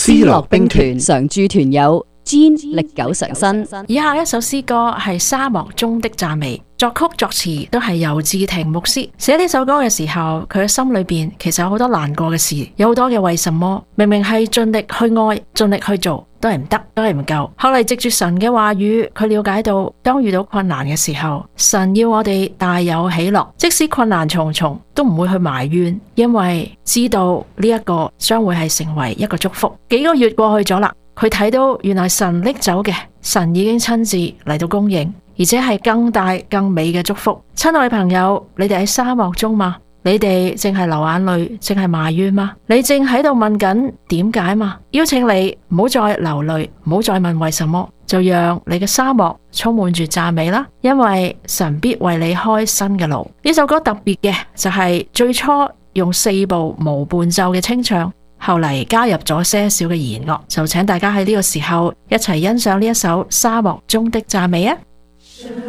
思樂兵團常駐團友 Jean 歷久常新。 以下一首詩歌係沙漠中的讚美，作曲作詞都係游志廷牧師。寫呢首歌嘅時候，佢嘅心裏邊其實有好多難過嘅事，有好多嘅為什麼，明明係盡力去愛，盡力去做，都係唔得，都係唔夠。後嚟藉住神嘅話語，佢了解到當遇到困難嘅時候，神要我哋大有喜樂，即使困難重重都唔會去埋怨，因為知道呢一個將會係成為一個祝福。幾個月過去咗啦，佢睇到原來神拎走嘅，神已經親自嚟到供應，而且係更大更美嘅祝福。親愛朋友，你哋喺沙漠中嗎？你哋淨係流眼淚，淨係埋怨嗎？你正喺度問緊點解嗎？邀請你唔好再流淚，唔好再問為什麼，就讓你嘅沙漠充滿住讚美啦，因為神必為你開新嘅路。呢首歌特別嘅就係最初用4部無伴奏嘅清唱，後嚟加入咗些少嘅弦樂，就請大家喺呢個時候一齊欣賞呢一首沙漠中的讚美啊！